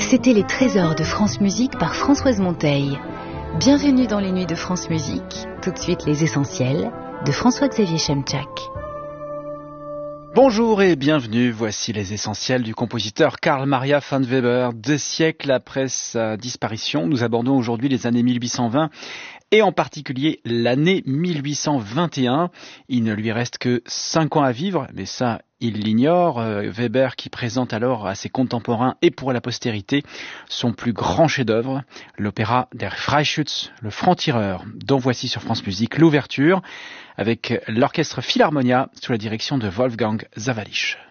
C'était les trésors de France Musique par Françoise Monteil. Bienvenue dans les nuits de France Musique. Tout de suite les essentiels de François-Xavier Chemchak. Bonjour et bienvenue, voici les essentiels du compositeur Carl Maria von Weber. 2 siècles après sa disparition, nous abordons aujourd'hui les années 1820 et en particulier l'année 1821. Il ne lui reste que 5 ans à vivre, mais ça, il l'ignore. Weber qui présente alors à ses contemporains et pour la postérité son plus grand chef-d'œuvre, l'opéra Der Freischütz, le franc-tireur, dont voici sur France Musique l'ouverture avec l'orchestre Philharmonia sous la direction de Wolfgang Sawallisch.